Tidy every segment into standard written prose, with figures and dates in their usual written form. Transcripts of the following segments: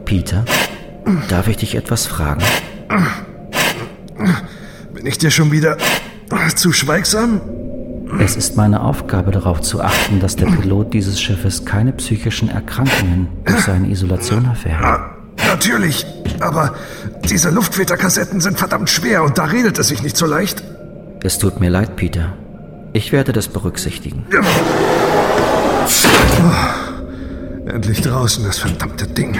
Peter, darf ich dich etwas fragen? Bin ich dir schon wieder zu schweigsam? Es ist meine Aufgabe, darauf zu achten, dass der Pilot dieses Schiffes keine psychischen Erkrankungen durch seine Isolation erfährt. Natürlich, aber diese Luftfilterkassetten sind verdammt schwer und da redet es sich nicht so leicht. Es tut mir leid, Peter. Ich werde das berücksichtigen. Endlich draußen, das verdammte Ding.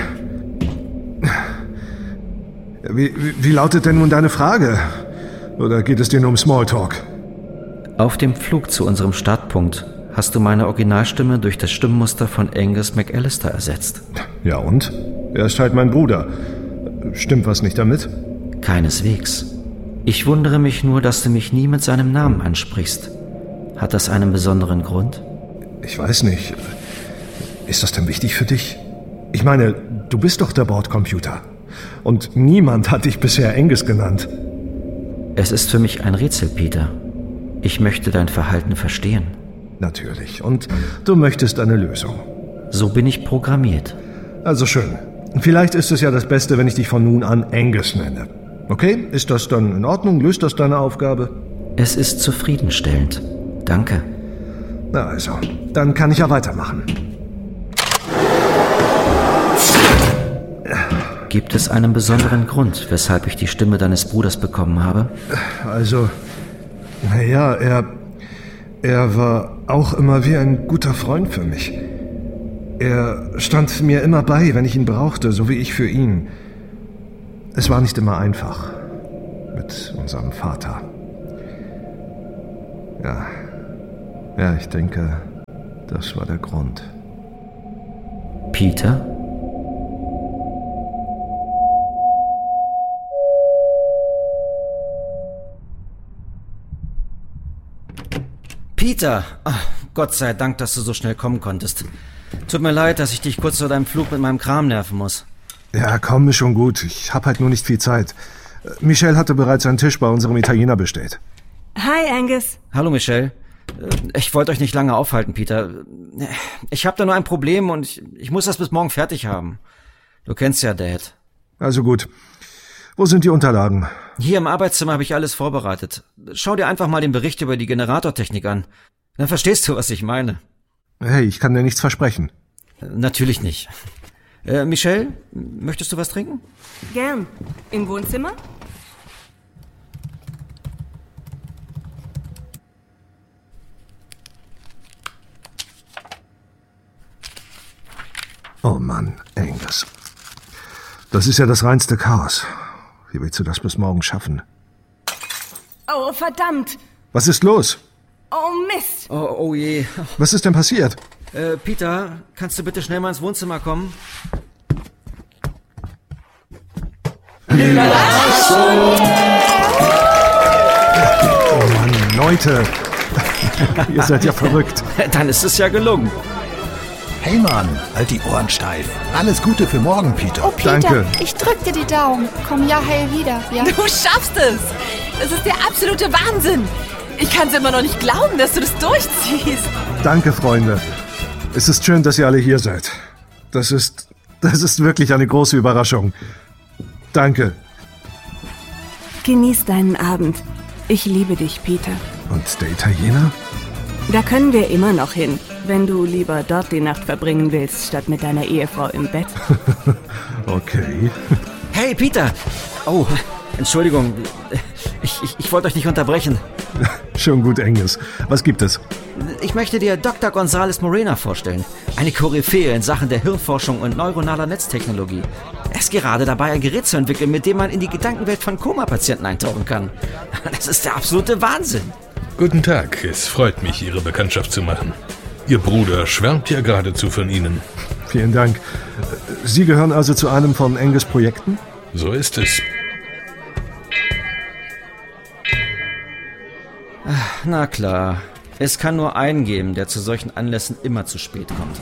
Wie lautet denn nun deine Frage? Oder geht es dir nur um Smalltalk? Auf dem Flug zu unserem Startpunkt hast du meine Originalstimme durch das Stimmmuster von Angus McAllister ersetzt. Ja und? Er ist halt mein Bruder. Stimmt was nicht damit? Keineswegs. Ich wundere mich nur, dass du mich nie mit seinem Namen ansprichst. Hat das einen besonderen Grund? Ich weiß nicht. Ist das denn wichtig für dich? Ich meine, du bist doch der Bordcomputer. Und niemand hat dich bisher Angus genannt. Es ist für mich ein Rätsel, Peter. Ich möchte dein Verhalten verstehen. Natürlich. Und du möchtest eine Lösung. So bin ich programmiert. Also schön. Vielleicht ist es ja das Beste, wenn ich dich von nun an Angus nenne. Okay? Ist das dann in Ordnung? Löst das deine Aufgabe? Es ist zufriedenstellend. Danke. Na also, dann kann ich ja weitermachen. Gibt es einen besonderen Grund, weshalb ich die Stimme deines Bruders bekommen habe? Also, naja, er war auch immer wie ein guter Freund für mich. Er stand mir immer bei, wenn ich ihn brauchte, so wie ich für ihn. Es war nicht immer einfach mit unserem Vater. Ja, ich denke, das war der Grund. Peter? Peter! Oh, Gott sei Dank, dass du so schnell kommen konntest. Tut mir leid, dass ich dich kurz vor deinem Flug mit meinem Kram nerven muss. Ja, komm, ist schon gut. Ich hab halt nur nicht viel Zeit. Michelle hatte bereits einen Tisch bei unserem Italiener bestellt. Hi, Angus. Hallo, Michelle. Ich wollte euch nicht lange aufhalten, Peter. Ich habe da nur ein Problem und ich muss das bis morgen fertig haben. Du kennst ja Dad. Also gut. Wo sind die Unterlagen? Hier im Arbeitszimmer habe ich alles vorbereitet. Schau dir einfach mal den Bericht über die Generatortechnik an. Dann verstehst du, was ich meine. Hey, ich kann dir nichts versprechen. Natürlich nicht. Michelle, möchtest du was trinken? Gern. Im Wohnzimmer? Oh Mann, Angus. Das ist ja das reinste Chaos. Wie willst du das bis morgen schaffen? Oh, verdammt. Was ist los? Oh, Mist. Oh je. Was ist denn passiert? Peter, kannst du bitte schnell mal ins Wohnzimmer kommen? Oh Mann, Leute. Ihr seid ja verrückt. Dann ist es ja gelungen. Hey Mann, halt die Ohren steif. Alles Gute für morgen, Peter. Oh Peter, Danke. Ich drück dir die Daumen. Komm ja heil wieder, ja? Du schaffst es! Das ist der absolute Wahnsinn! Ich kann es immer noch nicht glauben, dass du das durchziehst. Danke, Freunde. Es ist schön, dass ihr alle hier seid. Das ist wirklich eine große Überraschung. Danke. Genieß deinen Abend. Ich liebe dich, Peter. Und der Italiener? Da können wir immer noch hin, wenn du lieber dort die Nacht verbringen willst, statt mit deiner Ehefrau im Bett. Okay. Hey, Peter! Oh, Entschuldigung. Ich wollte euch nicht unterbrechen. Schon gut, Angus. Was gibt es? Ich möchte dir Dr. González Morena vorstellen. Eine Koryphäe in Sachen der Hirnforschung und neuronaler Netztechnologie. Er ist gerade dabei, ein Gerät zu entwickeln, mit dem man in die Gedankenwelt von Koma-Patienten eintauchen kann. Das ist der absolute Wahnsinn. Guten Tag, es freut mich, Ihre Bekanntschaft zu machen. Ihr Bruder schwärmt ja geradezu von Ihnen. Vielen Dank. Sie gehören also zu einem von Angus' Projekten? So ist es. Na klar. Es kann nur einen geben, der zu solchen Anlässen immer zu spät kommt.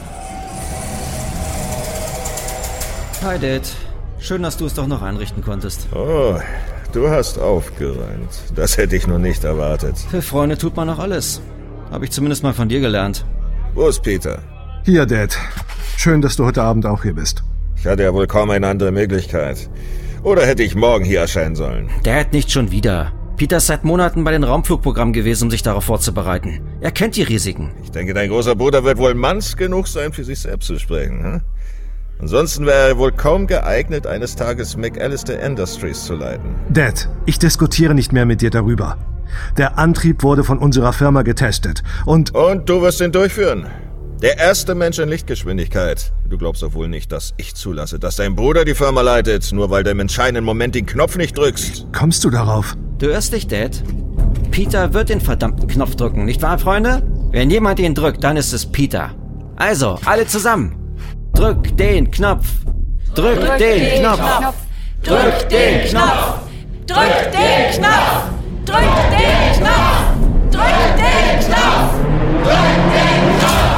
Hi, Dad. Schön, dass du es doch noch einrichten konntest. Oh, du hast aufgeräumt. Das hätte ich noch nicht erwartet. Für Freunde tut man noch alles. Habe ich zumindest mal von dir gelernt. Wo ist Peter? Hier, Dad. Schön, dass du heute Abend auch hier bist. Ich hatte ja wohl kaum eine andere Möglichkeit. Oder hätte ich morgen hier erscheinen sollen? Dad, nicht schon wieder. Peter ist seit Monaten bei den Raumflugprogrammen gewesen, um sich darauf vorzubereiten. Er kennt die Risiken. Ich denke, dein großer Bruder wird wohl manns genug sein, für sich selbst zu sprechen. Hm? Ansonsten wäre er wohl kaum geeignet, eines Tages McAllister Industries zu leiten. Dad, ich diskutiere nicht mehr mit dir darüber. Der Antrieb wurde von unserer Firma getestet und... Und du wirst ihn durchführen. Der erste Mensch in Lichtgeschwindigkeit. Du glaubst doch wohl nicht, dass ich zulasse, dass dein Bruder die Firma leitet, nur weil du im entscheidenden Moment den Knopf nicht drückst. Kommst du darauf? Du irrst dich, Dad. Peter wird den verdammten Knopf drücken, nicht wahr, Freunde? Wenn jemand ihn drückt, dann ist es Peter. Also, alle zusammen. Drück den Knopf. Drück den Knopf. Drück den Knopf. Drück den Knopf! Drück den Knopf! Drück den Knopf! Drück den Knopf!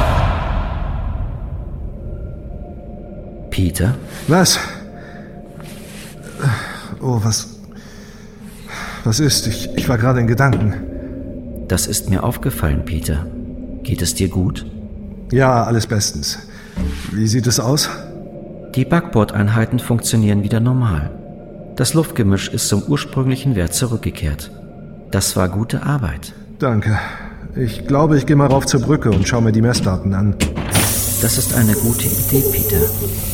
Peter? Was? Oh, was ist? Ich war gerade in Gedanken. Das ist mir aufgefallen, Peter. Geht es dir gut? Ja, alles bestens. Wie sieht es aus? Die Backbordeinheiten funktionieren wieder normal. Das Luftgemisch ist zum ursprünglichen Wert zurückgekehrt. Das war gute Arbeit. Danke. Ich glaube, ich gehe mal rauf zur Brücke und schaue mir die Messdaten an. Das ist eine gute Idee, Peter.